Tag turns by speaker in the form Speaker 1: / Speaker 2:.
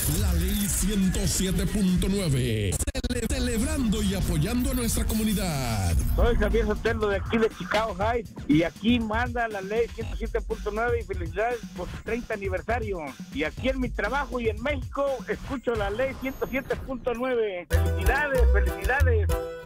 Speaker 1: La ley 107.9. Celebrando y apoyando a nuestra comunidad.
Speaker 2: Soy Javier Sotelo de aquí de Chicago Heights y aquí manda la ley 107.9 y felicidades por su 30 aniversario. Y aquí en mi trabajo y en México escucho la ley 107.9. Felicidades, felicidades.